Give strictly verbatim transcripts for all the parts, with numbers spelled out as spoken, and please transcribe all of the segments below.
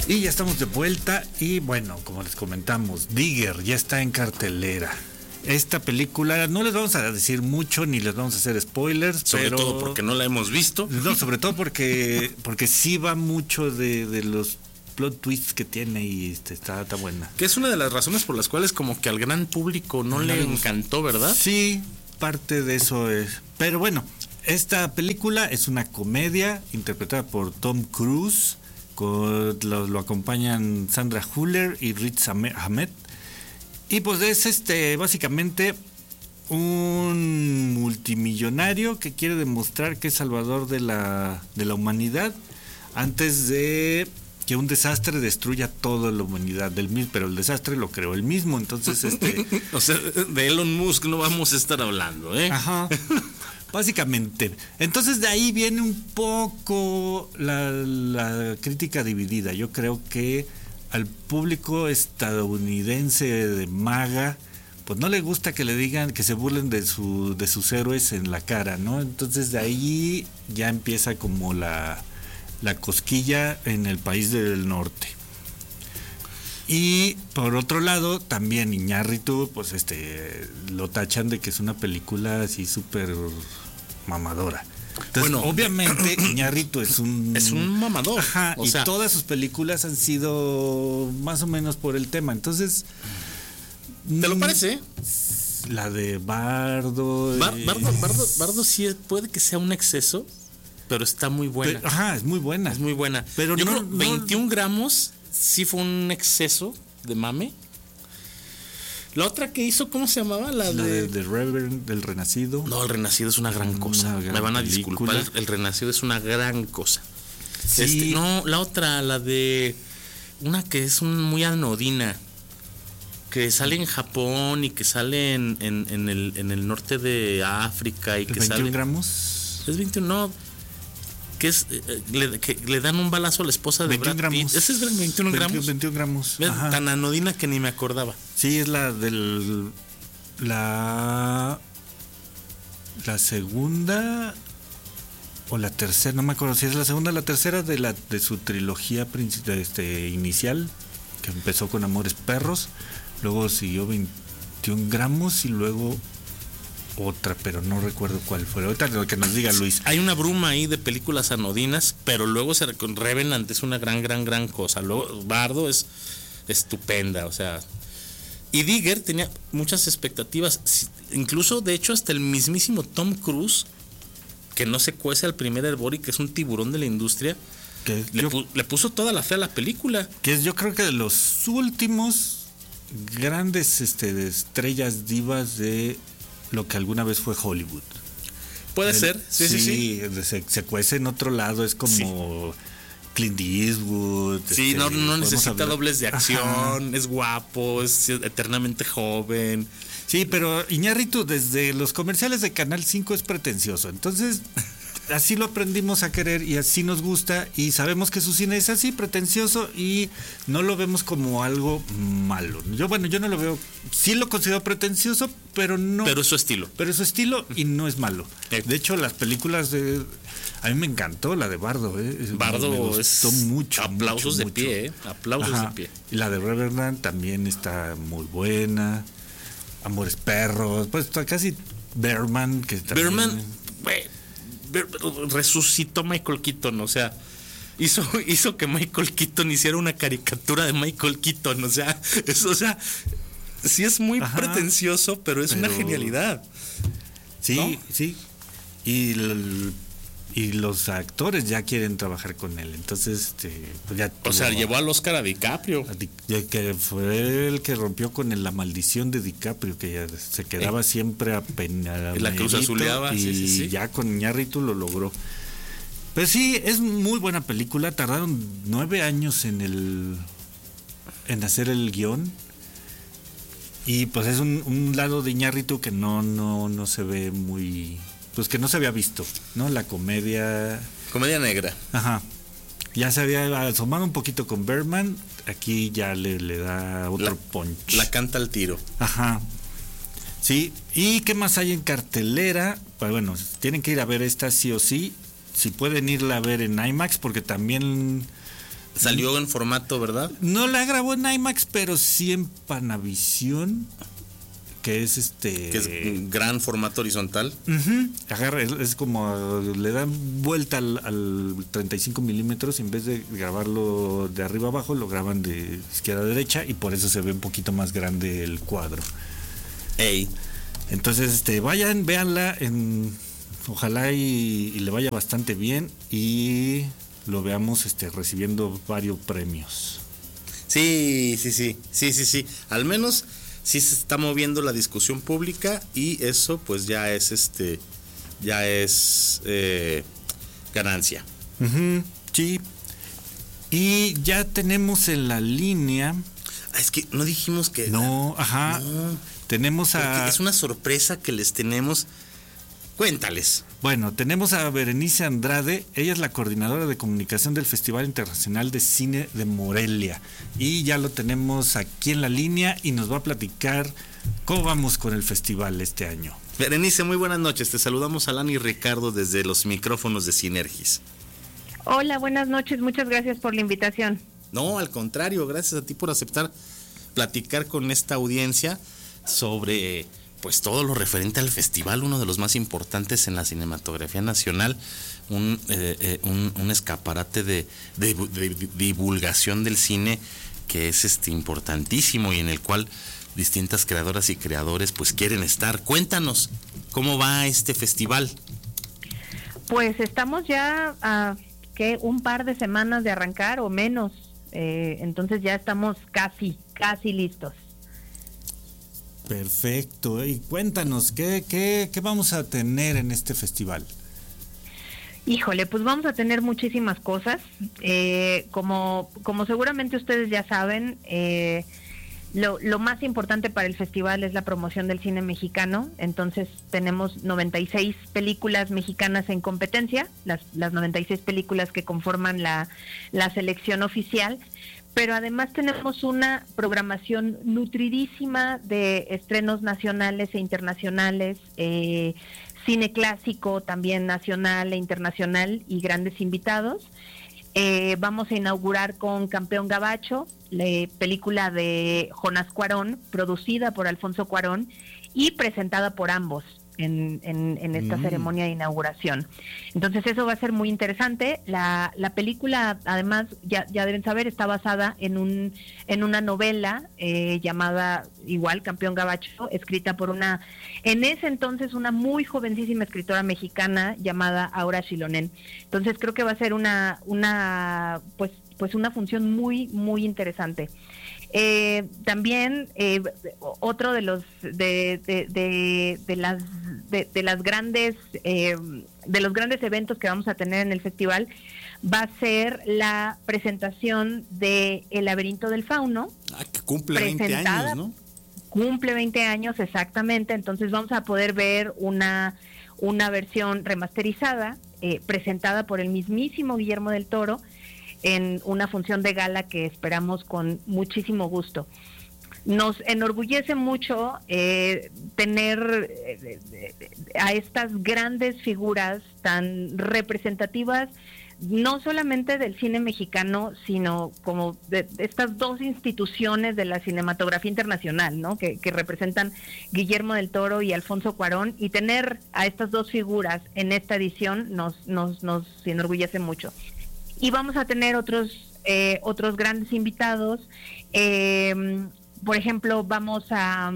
Y ya estamos de vuelta y bueno, como les comentamos, Digger ya está en cartelera. Esta película no les vamos a decir mucho ni les vamos a hacer spoilers, sobre pero todo porque no la hemos visto. No, sobre todo porque porque sí va mucho de, de los plot twists que tiene y este, está, está buena. Que es una de las razones por las cuales como que al gran público no, no le encantó, ¿verdad? Sí, parte de eso es. Pero bueno, esta película es una comedia interpretada por Tom Cruise. Con, lo, lo acompañan Sandra Hüller y Riz Ahmed. Y pues es este básicamente un multimillonario que quiere demostrar que es salvador de la, de la humanidad antes de que un desastre destruya toda la humanidad del mismo, pero el desastre lo creó él mismo, entonces este o sea, de Elon Musk no vamos a estar hablando, ¿eh? Ajá. Básicamente. Entonces de ahí viene un poco la, la crítica dividida. Yo creo que al público estadounidense de MAGA, pues no le gusta que le digan, que se burlen de su, de sus héroes en la cara, ¿no? Entonces de ahí ya empieza como la, la cosquilla en el país del norte. Y por otro lado, también Iñárritu, pues este lo tachan de que es una película así súper mamadora. Entonces, bueno, obviamente Iñárritu es un es un mamador. Ajá, o y sea, todas sus películas han sido más o menos por el tema. Entonces, ¿te lo parece? La de Bardo. Bar, Bardo, Bardo, Bardo sí puede que sea un exceso, pero está muy buena. Pero, ajá, es muy buena. Es muy buena. Pero yo no, creo no, veintiún gramos sí fue un exceso de mame. La otra que hizo, ¿cómo se llamaba? La, la de, de, de Reverend, del Renacido. No, el Renacido es una gran cosa. Una gran Me van a película. disculpar, el Renacido es una gran cosa. Sí. Este, no, la otra, la de una que es un, muy anodina, que sale en Japón y que sale en, en, en, el, en el norte de África y que veintiún sale. gramos? Es veintiún, no. Que es eh, le, que le dan un balazo a la esposa de Brad Pitt. Ese es veintiún gramos. veintiún gramos. Ajá. Tan anodina que ni me acordaba. Sí, es la del la la segunda o la tercera, no me acuerdo si es la segunda o la tercera de la de su trilogía este, inicial, que empezó con Amores Perros, luego siguió veintiún gramos y luego otra, pero no recuerdo cuál fue. Ahorita lo que nos diga Luis. Hay una bruma ahí de películas anodinas, pero luego se con Revenant es una gran, gran, gran cosa. Luego Bardo es estupenda, o sea. Y Digger tenía muchas expectativas, incluso de hecho hasta el mismísimo Tom Cruise, que no se cuece al primer hervor y que es un tiburón de la industria, que le, yo, pu- le puso toda la fe a la película. Que es, yo creo que de los últimos grandes este, estrellas divas de lo que alguna vez fue Hollywood. Puede El, ser, sí, sí, sí. sí. Se, se cuece en otro lado, es como sí. Clint Eastwood. Sí, este, no, no necesita hablar. dobles de acción, Ajá. es guapo, es eternamente joven. Sí, pero Iñárritu desde los comerciales de Canal cinco es pretencioso, entonces así lo aprendimos a querer y así nos gusta y sabemos que su cine es así, pretencioso y no lo vemos como algo malo. Yo, bueno, yo no lo veo, sí lo considero pretencioso, pero no. Pero es su estilo. Pero es su estilo y no es malo. De hecho, las películas de... A mí me encantó la de Bardo, ¿eh? Bardo me gustó es mucho. Aplausos mucho, de mucho. pie, ¿eh? Aplausos Ajá. de pie. Y la de Revenant también está muy buena. Amores Perros, pues casi Berman, que también... Berman, güey, resucitó Michael Keaton, o sea, hizo, hizo que Michael Keaton hiciera una caricatura de Michael Keaton, o sea, eso, o sea, sí es muy Ajá, pretencioso, pero es pero... una genialidad. Sí, ¿no? sí. Y el, y los actores ya quieren trabajar con él, entonces este, pues ya o sea, llevó al Oscar a DiCaprio, a Di, que fue el que rompió con el, la maldición de DiCaprio, que ya se quedaba eh, siempre apenado, la cruz azuleaba y sí, sí, sí. ya con Iñárritu lo logró. Pero sí, es muy buena película. Tardaron nueve años en el en hacer el guión. Y pues es un, un lado de Iñárritu que no, no, no se ve muy... Pues que no se había visto, ¿no? La comedia... Comedia negra. Ajá. Ya se había asomado un poquito con Berman. Aquí ya le, le da otro la, punch. La canta al tiro. Ajá. Sí. ¿Y qué más hay en cartelera? Pues bueno, tienen que ir a ver esta sí o sí. Si pueden irla a ver en IMAX, porque también Salió en formato, ¿verdad? No la grabó en IMAX, pero sí en Panavisión, que es este... Que es un gran formato horizontal. Uh-huh. Agarra, es, es como le dan vuelta al, al treinta y cinco milímetros, y en vez de grabarlo de arriba abajo, lo graban de izquierda a derecha, y por eso se ve un poquito más grande el cuadro. Ey. Entonces, este, vayan, véanla, en, ojalá y, y le vaya bastante bien, y lo veamos este, recibiendo varios premios. Sí, sí, sí, sí, sí, sí. Al menos sí se está moviendo la discusión pública, y eso pues ya es este, ya es eh, ganancia. Uh-huh, sí. Y ya tenemos en la línea. Ah, es que no dijimos que. No, ajá. No, tenemos a. Es una sorpresa que les tenemos. Cuéntales. Bueno, tenemos a Berenice Andrade. Ella es la coordinadora de comunicación del Festival Internacional de Cine de Morelia. Y ya lo tenemos aquí en la línea y nos va a platicar cómo vamos con el festival este año. Berenice, muy buenas noches. Te saludamos Alan y Ricardo desde los micrófonos de Sinergis. Hola, buenas noches. Muchas gracias por la invitación. No, al contrario, gracias a ti por aceptar platicar con esta audiencia sobre pues todo lo referente al festival, uno de los más importantes en la cinematografía nacional, un, eh, eh, un, un escaparate de, de, de, de divulgación del cine que es este importantísimo y en el cual distintas creadoras y creadores pues quieren estar. Cuéntanos, ¿cómo va este festival? Pues estamos ya a ¿qué? un par de semanas de arrancar o menos, eh, entonces ya estamos casi, casi listos. Perfecto. Y cuéntanos, ¿qué, qué, qué vamos a tener en este festival? Híjole, pues vamos a tener muchísimas cosas. Eh, como, como seguramente ustedes ya saben, eh, lo, lo más importante para el festival es la promoción del cine mexicano. Entonces tenemos noventa y seis películas mexicanas en competencia, las, las noventa y seis películas que conforman la, la selección oficial. Pero además tenemos una programación nutridísima de estrenos nacionales e internacionales, eh, cine clásico también nacional e internacional y grandes invitados. Eh, vamos a inaugurar con Campeón Gabacho, la película de Jonás Cuarón, producida por Alfonso Cuarón y presentada por ambos en, en, en esta mm. ceremonia de inauguración. Entonces eso va a ser muy interesante. La, la película, además, ya, ya deben saber, está basada en un en una novela eh, llamada igual Campeón Gabacho, escrita por una, en ese entonces, una muy jovencísima escritora mexicana llamada Aura Xilonen. Entonces creo que va a ser una, una pues, pues una función muy, muy interesante. Eh, también eh, otro de los de, de, de, de las de, de las grandes eh, de los grandes eventos que vamos a tener en el festival va a ser la presentación de El Laberinto del Fauno. Ah, que cumple veinte años, ¿no? Cumple veinte años, exactamente. Entonces vamos a poder ver una una versión remasterizada eh, presentada por el mismísimo Guillermo del Toro, en una función de gala que esperamos con muchísimo gusto. Nos enorgullece mucho eh, tener eh, a estas grandes figuras tan representativas, no solamente del cine mexicano, sino como de, de estas dos instituciones de la cinematografía internacional, ¿no? Que, que representan Guillermo del Toro y Alfonso Cuarón, y tener a estas dos figuras en esta edición nos, nos, nos enorgullece mucho. Y vamos a tener otros eh, otros grandes invitados. Eh, por ejemplo, vamos a,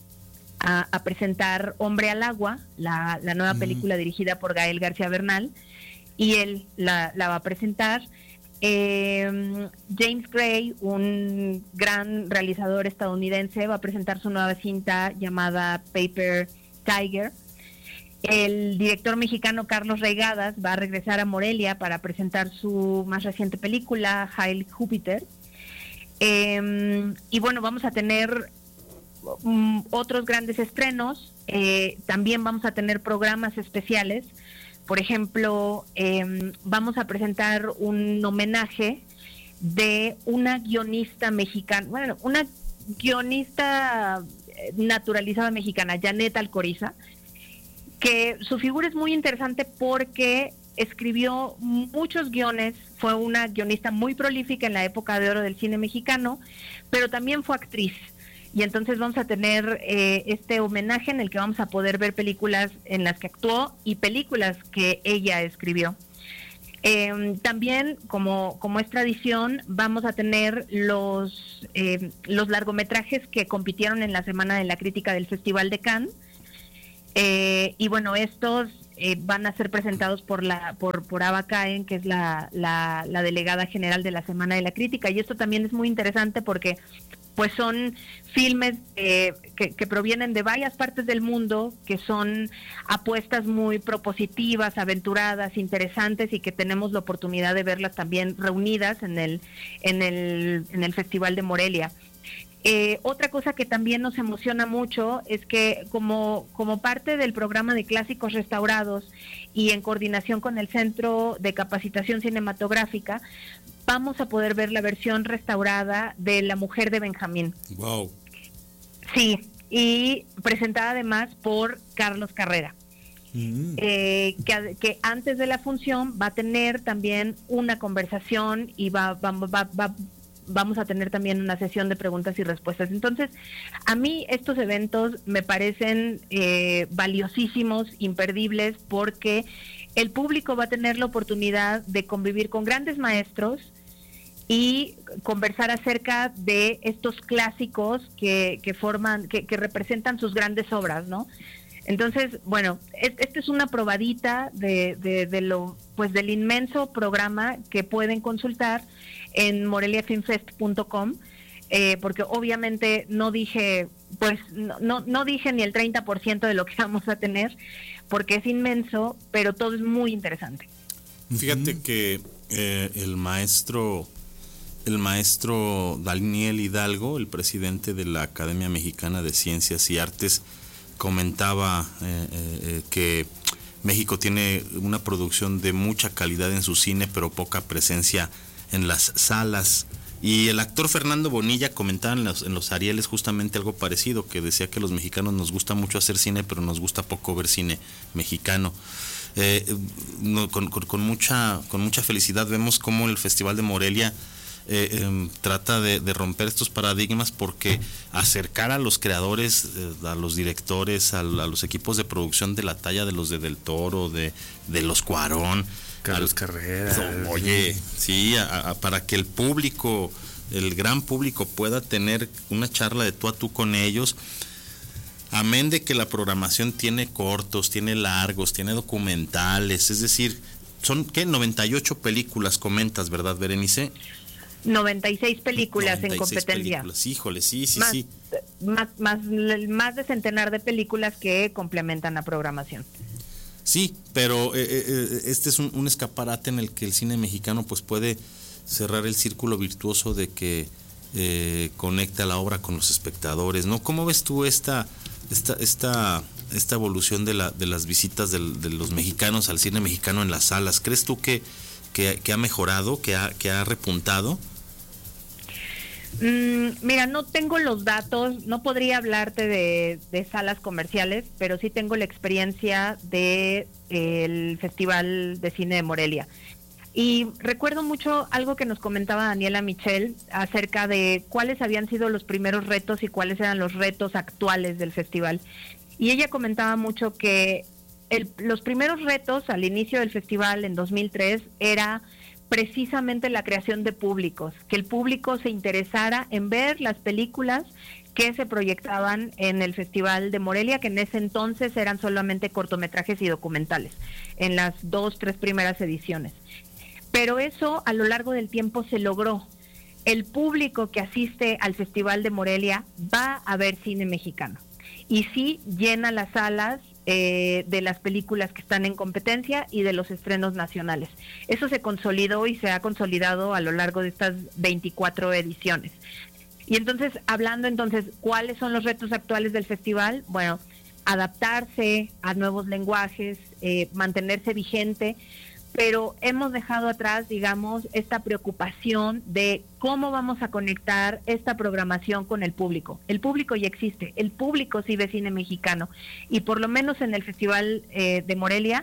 a, a presentar Hombre al Agua, la, la nueva uh-huh. película dirigida por Gael García Bernal, y él la, la va a presentar. Eh, James Gray, un gran realizador estadounidense, va a presentar su nueva cinta llamada Paper Tiger. El director mexicano Carlos Reigadas va a regresar a Morelia para presentar su más reciente película, Hail Júpiter. Eh, y bueno, vamos a tener um, otros grandes estrenos. Eh, también vamos a tener programas especiales. Por ejemplo, eh, vamos a presentar un homenaje de una guionista mexicana, bueno, una guionista naturalizada mexicana, Janet Alcoriza, que su figura es muy interesante porque escribió muchos guiones, fue una guionista muy prolífica en la época de oro del cine mexicano, pero también fue actriz. Y entonces vamos a tener eh, este homenaje en el que vamos a poder ver películas en las que actuó y películas que ella escribió. Eh, también, como, como es tradición, vamos a tener los, eh, los largometrajes que compitieron en la Semana de la Crítica del Festival de Cannes. Eh, y bueno, estos eh, van a ser presentados por la por, por Ava Cahen, que es la, la, la delegada general de la Semana de la Crítica. Y esto también es muy interesante porque pues son filmes eh, que, que provienen de varias partes del mundo, que son apuestas muy propositivas, aventuradas, interesantes, y que tenemos la oportunidad de verlas también reunidas en el, en el, en el Festival de Morelia. Eh, otra cosa que también nos emociona mucho es que como, como parte del programa de clásicos restaurados y en coordinación con el Centro de Capacitación Cinematográfica, vamos a poder ver la versión restaurada de La Mujer de Benjamín. Wow. Sí, y presentada además por Carlos Carrera. Mm. Eh, que, que antes de la función va a tener también una conversación y va, va, va, va vamos a tener también una sesión de preguntas y respuestas. Entonces, a mí estos eventos me parecen eh, valiosísimos, imperdibles, porque el público va a tener la oportunidad de convivir con grandes maestros y conversar acerca de estos clásicos que, que forman, que, que representan sus grandes obras, ¿no? Entonces, bueno, esta es una probadita de, de, de lo, pues del inmenso programa que pueden consultar en morelia film fest punto com, eh, porque obviamente no dije, pues no, no, no dije ni el treinta por ciento de lo que vamos a tener, porque es inmenso, pero todo es muy interesante. Fíjate uh-huh. que eh, el maestro, el maestro Daniel Hidalgo, el presidente de la Academia Mexicana de Ciencias y Artes, comentaba eh, eh, que México tiene una producción de mucha calidad en su cine, pero poca presencia en las salas. Y el actor Fernando Bonilla comentaba en los, en los Arieles justamente algo parecido, que decía que los mexicanos nos gusta mucho hacer cine, pero nos gusta poco ver cine mexicano. Eh, no, con, con, con mucha con mucha felicidad vemos cómo el Festival de Morelia eh, eh, trata de, de romper estos paradigmas, porque acercar a los creadores, eh, a los directores, a, a los equipos de producción de la talla de los de Del Toro, de, de los Cuarón, Carlos Carrera. Oye, sí, a, a, para que el público, el gran público pueda tener una charla de tú a tú con ellos. Amén de que la programación tiene cortos, tiene largos, tiene documentales, es decir, son ¿qué? noventa y ocho películas comentas, ¿verdad, Berenice? noventa y seis películas noventa y seis en competencia. Películas. Híjole, sí, sí, más, sí. Más, más, más de centenar de películas que complementan la programación. Sí, pero eh, eh, este es un, un escaparate en el que el cine mexicano pues puede cerrar el círculo virtuoso de que eh, conecta la obra con los espectadores, ¿no? ¿Cómo ves tú esta esta esta esta evolución de la de las visitas del, de los mexicanos al cine mexicano en las salas? ¿Crees tú que que, que ha mejorado, que ha que ha repuntado? Mm, mira, no tengo los datos, no podría hablarte de, de salas comerciales, pero sí tengo la experiencia de eh, el Festival de Cine de Morelia. Y recuerdo mucho algo que nos comentaba Daniela Michel acerca de cuáles habían sido los primeros retos y cuáles eran los retos actuales del festival. Y ella comentaba mucho que el, los primeros retos al inicio del festival en dos mil tres era precisamente la creación de públicos, que el público se interesara en ver las películas que se proyectaban en el Festival de Morelia, que en ese entonces eran solamente cortometrajes y documentales, en las dos, tres primeras ediciones. Pero eso a lo largo del tiempo se logró. El público que asiste al Festival de Morelia va a ver cine mexicano. Y sí llena las salas eh, de las películas que están en competencia y de los estrenos nacionales. Eso se consolidó y se ha consolidado a lo largo de estas veinticuatro ediciones. Y entonces, hablando entonces, ¿cuáles son los retos actuales del festival? Bueno, adaptarse a nuevos lenguajes, eh, mantenerse vigente, pero hemos dejado atrás, digamos, esta preocupación de cómo vamos a conectar esta programación con el público. El público ya existe, el público sí ve cine mexicano, y por lo menos en el Festival eh, de Morelia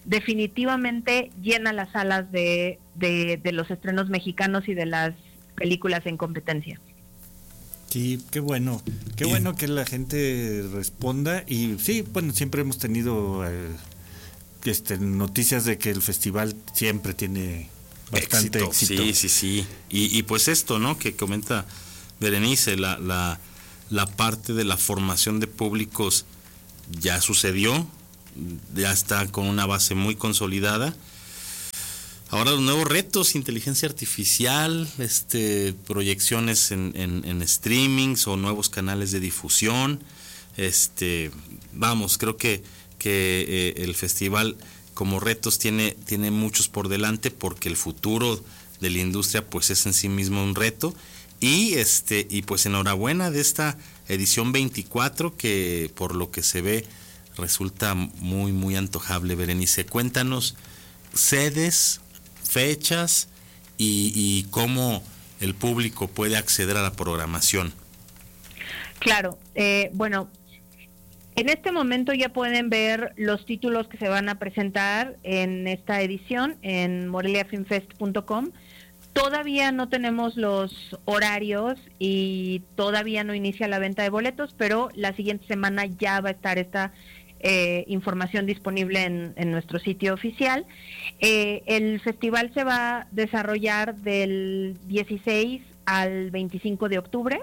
definitivamente llena las salas de, de, de los estrenos mexicanos y de las películas en competencia. Sí, qué bueno, qué Y- bueno que la gente responda. Y sí, bueno, siempre hemos tenido eh, este, noticias de que el festival siempre tiene bastante éxito. Sí, sí, sí. Y, y pues esto, ¿no? Que comenta Berenice, la, la, la parte de la formación de públicos ya sucedió, ya está con una base muy consolidada. Ahora los nuevos retos, inteligencia artificial, este, proyecciones en, en, en streamings o nuevos canales de difusión. Este, vamos, creo que, que eh, el festival como retos tiene, tiene muchos por delante, porque el futuro de la industria pues es en sí mismo un reto. Y este, y pues enhorabuena de esta edición veinticuatro, que por lo que se ve resulta muy, muy antojable. Berenice, cuéntanos sedes, fechas y, y cómo el público puede acceder a la programación. Claro, eh, bueno, en este momento ya pueden ver los títulos que se van a presentar en esta edición en morelia film fest punto com. Todavía no tenemos los horarios y todavía no inicia la venta de boletos, pero la siguiente semana ya va a estar esta eh, información disponible en, en nuestro sitio oficial. Eh, el festival se va a desarrollar del dieciséis al veinticinco de octubre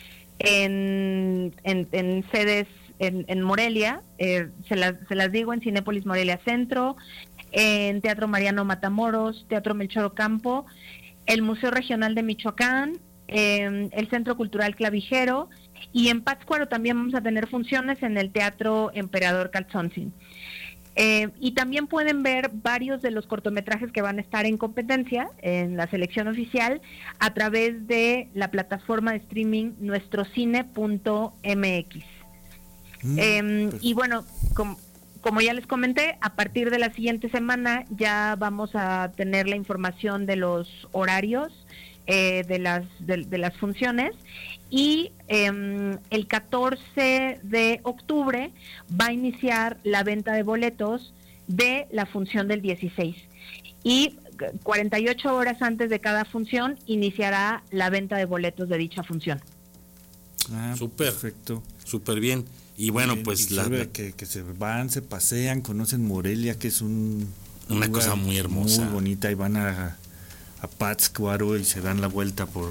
en, en, en sedes en, en Morelia, eh, se, las, se las digo, en Cinépolis Morelia Centro, en Teatro Mariano Matamoros, Teatro Melchor Ocampo, el Museo Regional de Michoacán, eh, el Centro Cultural Clavijero, y en Pátzcuaro también vamos a tener funciones en el Teatro Emperador Calzoncin. Eh, y también pueden ver varios de los cortometrajes que van a estar en competencia en la selección oficial a través de la plataforma de streaming nuestrocine punto m x. Mm, Eh, pues, y bueno, com- como ya les comenté, a partir de la siguiente semana ya vamos a tener la información de los horarios eh, de las de, de las funciones, y eh, el catorce de octubre va a iniciar la venta de boletos de la función del dieciséis, y cuarenta y ocho horas antes de cada función iniciará la venta de boletos de dicha función. ah, Súper. perfecto. Súper bien. Y bueno, Bien, pues y la, sirve que, que se van, se pasean, conocen Morelia, que es un Una lugar cosa muy hermosa. muy bonita, y van a, a Pátzcuaro y se dan la vuelta por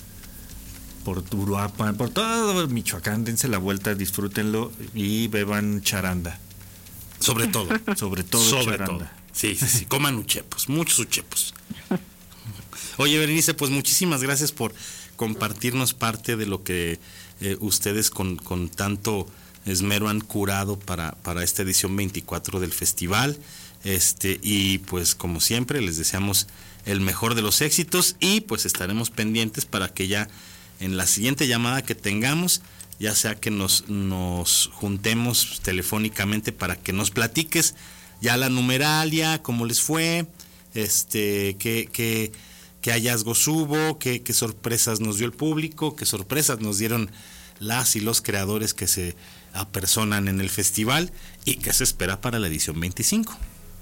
por Uruapan, por todo Michoacán. Dense la vuelta, disfrútenlo y beban charanda, sobre todo. sobre todo Sobre charanda. todo. Sí, sí, sí. Coman uchepos, muchos uchepos. Oye, Berenice, pues muchísimas gracias por compartirnos parte de lo que eh, ustedes con, con tanto esmero han curado para, para esta edición veinticuatro del festival. Este, y pues como siempre les deseamos el mejor de los éxitos, y pues estaremos pendientes para que ya en la siguiente llamada que tengamos, ya sea que nos, nos juntemos telefónicamente para que nos platiques ya la numeralia, cómo les fue, este, qué, qué, qué hallazgos hubo, qué, qué sorpresas nos dio el público, qué sorpresas nos dieron las y los creadores que se apersonan en el festival, y qué se espera para la edición veinticinco.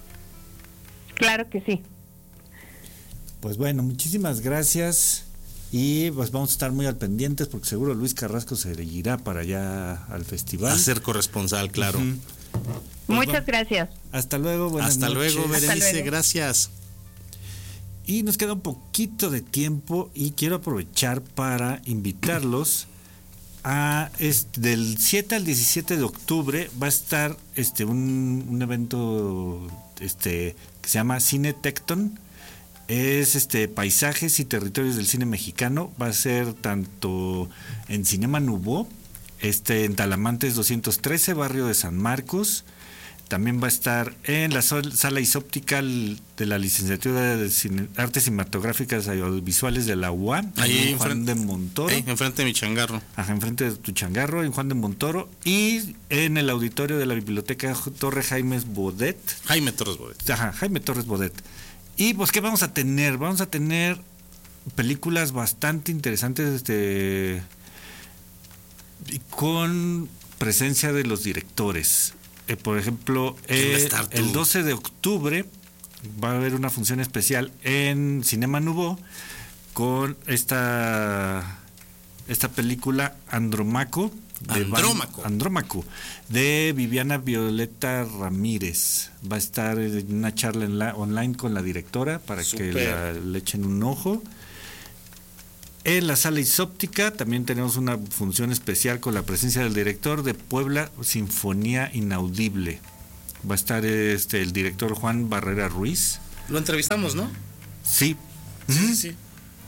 Claro que sí. Pues bueno, muchísimas gracias, y pues vamos a estar muy al pendientes, porque seguro Luis Carrasco se irá para allá al festival. A ser corresponsal, claro. Ujú. Muchas bueno. gracias. Hasta luego, buenas Hasta noches. luego, Hasta Berenice, luego. gracias. Y nos queda un poquito de tiempo, y quiero aprovechar para invitarlos a este, del siete al diecisiete de octubre va a estar este un, un evento este que se llama Cine Tecton. Es este paisajes y territorios del cine mexicano. Va a ser tanto en Cinema Nubo, este en Talamantes doscientos trece, barrio de San Marcos. También va a estar en la sol- sala isóptica de la licenciatura de Cine- Artes Cinematográficas y Audiovisuales de la U A M, Ahí en Juan enfrente- de Montoro. Eh, enfrente de mi changarro. Ajá, enfrente de tu changarro, en Juan de Montoro, y en el auditorio de la Biblioteca Torre Jaime Bodet. Jaime Torres Bodet. Ajá, Jaime Torres Bodet. Y pues, ¿qué vamos a tener? Vamos a tener películas bastante interesantes, este, y con presencia de los directores. eh, por ejemplo, ¿Quién va a eh, estar tú? el doce de octubre va a haber una función especial en Cinema Nouveau con esta esta película Andromaco de Andrómaco. Van, Andrómaco de Viviana Violeta Ramírez. Va a estar en una charla en la, online con la directora para Super. que la, le echen un ojo. En la sala isóptica también tenemos una función especial con la presencia del director de Puebla Sinfonía Inaudible. Va a estar este el director Juan Barrera Ruiz. Lo entrevistamos, ¿no? Sí. Sí, Ujú. sí, sí.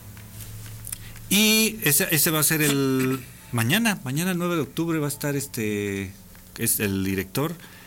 Y ese, ese va a ser el mañana, mañana nueve de octubre va a estar este es el director